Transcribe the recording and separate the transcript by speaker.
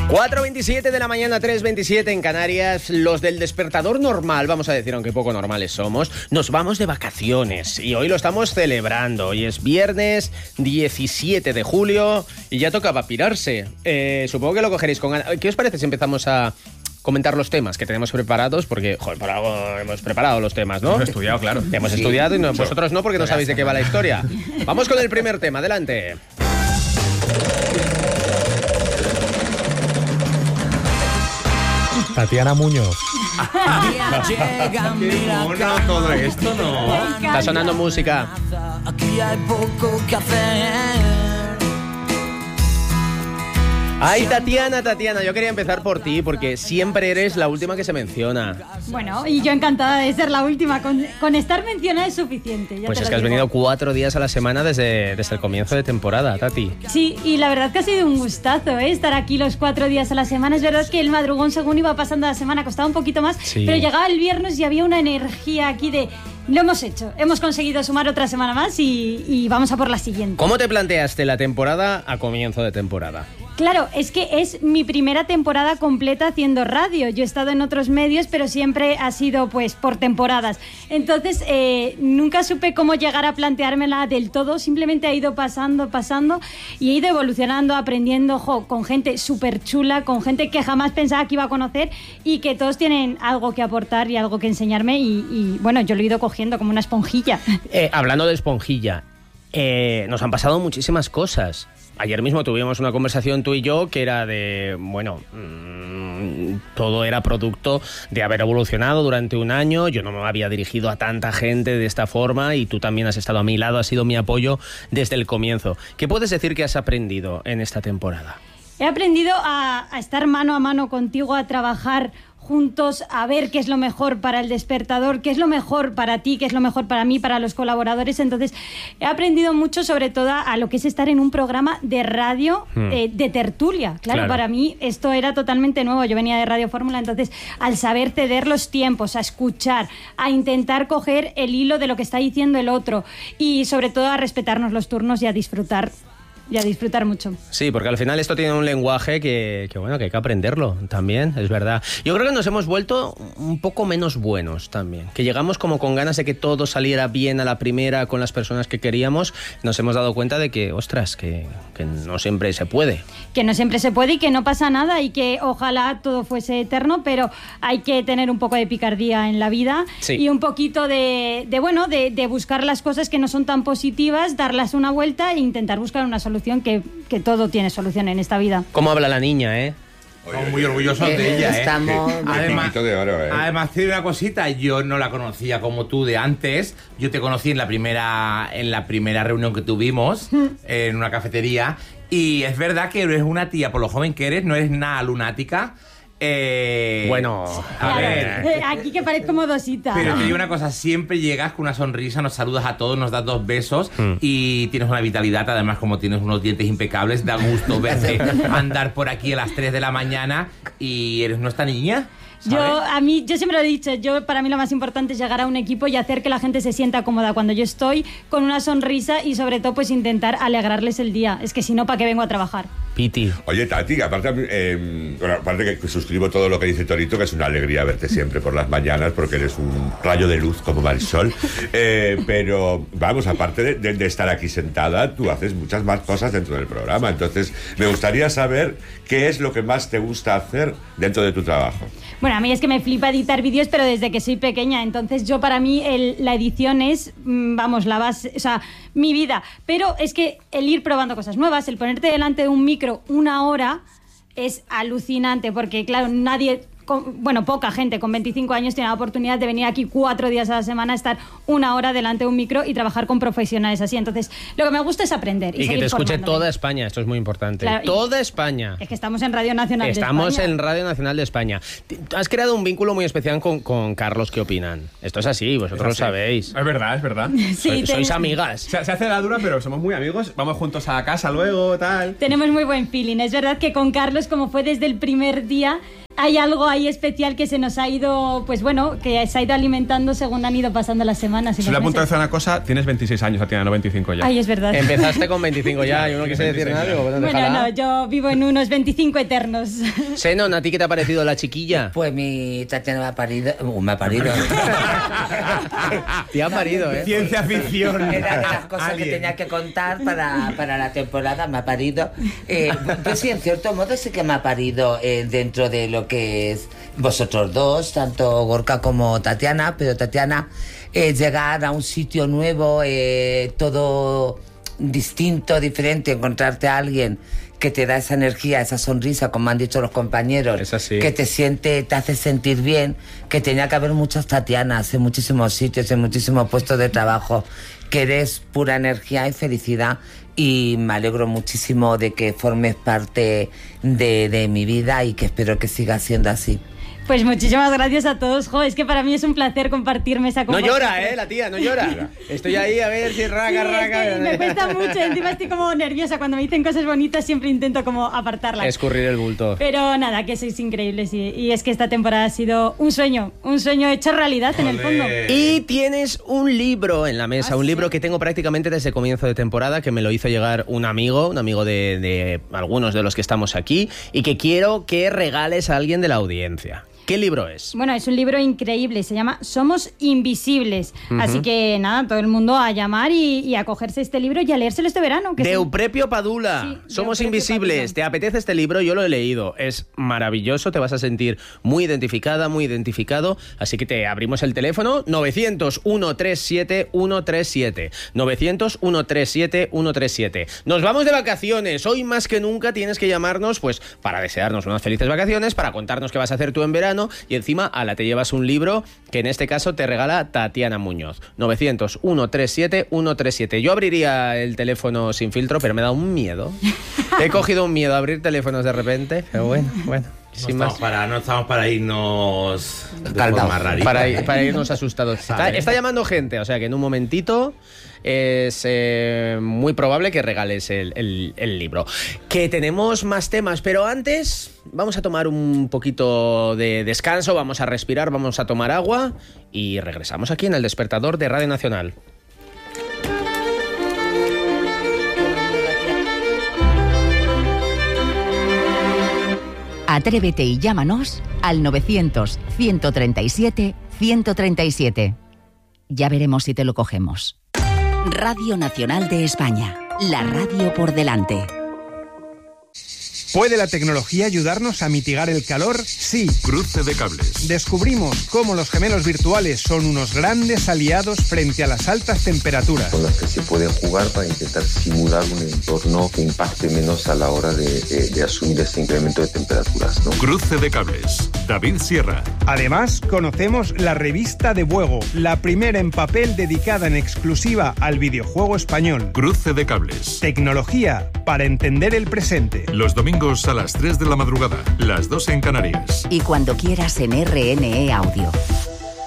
Speaker 1: 4:27 de la mañana, 3:27 en Canarias. Los del despertador normal, vamos a decir, aunque poco normales somos, nos vamos de vacaciones y hoy lo estamos celebrando. Hoy es viernes 17 de julio y ya tocaba pirarse. Supongo que lo cogeréis con ganas. ¿Qué os parece si empezamos a comentar los temas que tenemos preparados? Porque, joder, por algo hemos preparado los temas, ¿no?
Speaker 2: Hemos estudiado, claro.
Speaker 1: Hemos estudiado y vosotros no, porque no sabéis de qué va la historia. Vamos con el primer tema, adelante.
Speaker 3: Tatiana Muñoz.
Speaker 2: Qué mono todo esto, ¿no?
Speaker 1: Está sonando música.
Speaker 4: Aquí hay poco que hacer.
Speaker 1: Ay, Tatiana, yo quería empezar por ti, porque siempre eres la última que se menciona.
Speaker 5: Bueno, y yo encantada de ser la última. Con estar mencionada es suficiente.
Speaker 1: Pues es que has venido 4 días a la semana desde el comienzo de temporada, Tati.
Speaker 5: Sí, y la verdad que ha sido un gustazo, estar aquí los 4 días a la semana. Es verdad que el madrugón, según iba pasando la semana, costaba un poquito más,
Speaker 1: sí.
Speaker 5: Pero llegaba el viernes y había una energía aquí de... Lo hemos hecho, hemos conseguido sumar otra semana más y vamos a por la siguiente.
Speaker 1: ¿Cómo te planteaste la temporada a comienzo de temporada?
Speaker 5: Claro, es que es mi primera temporada completa haciendo radio. Yo he estado en otros medios, pero siempre ha sido pues por temporadas. Entonces, nunca supe cómo llegar a planteármela del todo. Simplemente ha ido pasando y he ido evolucionando, aprendiendo con gente súper chula, con gente que jamás pensaba que iba a conocer y que todos tienen algo que aportar y algo que enseñarme y bueno, yo lo he ido cogiendo como una esponjilla.
Speaker 1: Hablando de esponjilla, nos han pasado muchísimas cosas. Ayer mismo tuvimos una conversación tú y yo que era de, bueno, todo era producto de haber evolucionado durante un año. Yo no me había dirigido a tanta gente de esta forma y tú también has estado a mi lado, has sido mi apoyo desde el comienzo. ¿Qué puedes decir que has aprendido en esta temporada?
Speaker 5: He aprendido a estar mano a mano contigo, a trabajar juntos, a ver qué es lo mejor para el despertador, qué es lo mejor para ti, qué es lo mejor para mí, para los colaboradores. Entonces, he aprendido mucho, sobre todo, a lo que es estar en un programa de radio de tertulia. Claro, para mí esto era totalmente nuevo. Yo venía de Radio Fórmula, entonces, al saber ceder los tiempos, a escuchar, a intentar coger el hilo de lo que está diciendo el otro y, sobre todo, a respetarnos los turnos y a disfrutar mucho.
Speaker 1: Sí, porque al final esto tiene un lenguaje que bueno, que hay que aprenderlo también, es verdad. Yo creo que nos hemos vuelto un poco menos buenos también, que llegamos como con ganas de que todo saliera bien a la primera con las personas que queríamos. Nos hemos dado cuenta de que, ostras, que no siempre se puede. Que no siempre se puede y que no pasa nada y que ojalá todo fuese eterno, pero hay que tener un poco de picardía en la vida, sí. Y un poquito de buscar las cosas que no son tan positivas, darlas una vuelta e intentar buscar una solución. Que todo tiene solución en esta vida. ¿Cómo habla la niña,
Speaker 2: Estamos muy orgullosos de ella,
Speaker 6: Estamos...
Speaker 2: Además,
Speaker 6: de oro,
Speaker 2: además, tiene una cosita, yo no la conocía como tú de antes. Yo te conocí en la primera reunión que tuvimos en una cafetería. Y es verdad que eres una tía, por lo joven que eres, no eres nada lunática.
Speaker 1: Bueno,
Speaker 2: a ver.
Speaker 5: Aquí que parezco modosita.
Speaker 2: Pero te digo una cosa, siempre llegas con una sonrisa, nos saludas a todos, nos das 2 besos y tienes una vitalidad, además como tienes unos dientes impecables, da gusto verte andar por aquí a las 3 de la mañana y eres nuestra niña.
Speaker 5: Yo siempre lo he dicho, para mí lo más importante es llegar a un equipo y hacer que la gente se sienta cómoda cuando yo estoy, con una sonrisa y sobre todo pues intentar alegrarles el día. Es que si no, ¿para qué vengo a trabajar?
Speaker 1: Piti.
Speaker 6: Oye, Tati, aparte que suscribo todo lo que dice Torito, que es una alegría verte siempre por las mañanas porque eres un rayo de luz como Marisol, pero vamos, aparte de estar aquí sentada, tú haces muchas más cosas dentro del programa. Entonces me gustaría saber qué es lo que más te gusta hacer dentro de tu trabajo.
Speaker 5: Bueno, a mí es que me flipa editar vídeos, pero desde que soy pequeña. Entonces para mí la edición es, la base, o sea, mi vida. Pero es que el ir probando cosas nuevas, el ponerte delante de un micro 1 hora es alucinante, porque claro, poca gente con 25 años tiene la oportunidad de venir aquí 4 días a la semana, estar 1 hora delante de un micro y trabajar con profesionales así. Entonces, lo que me gusta es aprender y
Speaker 1: que te escuche
Speaker 5: formándome.
Speaker 1: Toda España, esto es muy importante.
Speaker 5: Claro,
Speaker 1: toda España.
Speaker 5: Es que estamos en Radio Nacional de España.
Speaker 1: Estamos en Radio Nacional de España. Has creado un vínculo muy especial con Carlos, ¿qué opinan? Esto es así, vosotros lo sabéis.
Speaker 2: Es verdad.
Speaker 5: Sí,
Speaker 1: sois amigas.
Speaker 2: Se hace la dura, pero somos muy amigos. Vamos juntos a casa luego, tal.
Speaker 5: Tenemos muy buen feeling. Es verdad que con Carlos, como fue desde el primer día, hay algo ahí especial que se nos ha ido, pues bueno, que se ha ido alimentando según han ido pasando las semanas.
Speaker 3: Si le apunto a decir una cosa, tienes 26 años, Tatiana, no 25 ya.
Speaker 5: Ay, es verdad.
Speaker 1: Empezaste con 25 ya, yo no quise decir nada. Digo, bueno,
Speaker 5: Bueno, no, yo vivo en unos 25 eternos.
Speaker 1: Zenon, ¿a ti qué te ha parecido la chiquilla?
Speaker 7: Pues mi Tatiana me ha parido. Me ha parido.
Speaker 1: Te ha parido, ¿eh?
Speaker 2: Ciencia ficción.
Speaker 7: Era de las cosas que tenía que contar para la temporada. Me ha parido. Pues sí, en cierto modo sí que me ha parido dentro de lo que es vosotros dos, tanto Gorka como Tatiana. Pero Tatiana, llegar a un sitio nuevo, todo distinto, diferente, encontrarte a alguien que te da esa energía, esa sonrisa, como han dicho los compañeros,
Speaker 1: es así.
Speaker 7: que te hace sentir bien, que tenía que haber muchas Tatianas en muchísimos sitios, en muchísimos puestos de trabajo, que eres pura energía y felicidad, y me alegro muchísimo de que formes parte de mi vida y que espero que siga siendo así.
Speaker 5: Pues muchísimas gracias a todos, jo, es que para mí es un placer compartir mesa con
Speaker 1: No
Speaker 5: vosotros.
Speaker 1: llora, la tía, no llora. Estoy ahí a ver si raga,
Speaker 5: Sí,
Speaker 1: raga.
Speaker 5: es que me cuesta mucho, encima estoy como nerviosa. Cuando me dicen cosas bonitas siempre intento como apartarlas.
Speaker 1: Escurrir el bulto.
Speaker 5: Pero nada, que sois increíbles y es que esta temporada ha sido un sueño hecho realidad en el fondo.
Speaker 1: Y tienes un libro en la mesa, un
Speaker 5: ¿sí?
Speaker 1: libro que tengo prácticamente desde comienzo de temporada, que me lo hizo llegar un amigo de algunos de los que estamos aquí, y que quiero que regales a alguien de la audiencia. ¿Qué libro es?
Speaker 5: Bueno, es un libro increíble, se llama Somos Invisibles. Así que nada, todo el mundo a llamar y a cogerse este libro y a leérselo este verano. Que
Speaker 1: De
Speaker 5: sí.
Speaker 1: Euprepio Padula.
Speaker 5: Sí, de
Speaker 1: Somos
Speaker 5: Euprepio
Speaker 1: Invisibles.
Speaker 5: Padula.
Speaker 1: ¿Te apetece este libro? Yo lo he leído. Es maravilloso, te vas a sentir muy identificada, muy identificado. Así que te abrimos el teléfono 900-137-137. 900-137-137. Nos vamos de vacaciones. Hoy más que nunca tienes que llamarnos pues para desearnos unas felices vacaciones, para contarnos qué vas a hacer tú en verano, y encima te llevas un libro que en este caso te regala Tatiana Muñoz. 900-137-137. Yo abriría el teléfono sin filtro, pero me da un miedo. He cogido un miedo a abrir teléfonos de repente, pero bueno. Sin más.
Speaker 2: No estamos para irnos de
Speaker 7: Caldaos.
Speaker 2: forma rarita.
Speaker 1: Para irnos asustados. Está llamando gente, o sea que en un momentito es muy probable que regales el libro. Que tenemos más temas, pero antes vamos a tomar un poquito de descanso, vamos a respirar, vamos a tomar agua y regresamos aquí en El Despertador de Radio Nacional.
Speaker 8: Atrévete y llámanos al 900-137-137. Ya veremos si te lo cogemos. Radio Nacional de España. La radio por delante.
Speaker 9: ¿Puede la tecnología ayudarnos a mitigar el calor? Sí.
Speaker 10: Cruce de cables.
Speaker 9: Descubrimos cómo los gemelos virtuales son unos grandes aliados frente a las altas temperaturas.
Speaker 11: Con las que se puede jugar para intentar simular un entorno que impacte menos a la hora de asumir ese incremento de temperaturas, ¿no?
Speaker 10: Cruce de cables. David Sierra.
Speaker 9: Además, conocemos la revista de Buego, la primera en papel dedicada en exclusiva al videojuego español.
Speaker 10: Cruce de cables.
Speaker 9: Tecnología para entender el presente.
Speaker 10: Los domingos a las 3 de la madrugada, las 2 en Canarias.
Speaker 8: Y cuando quieras en RNE Audio.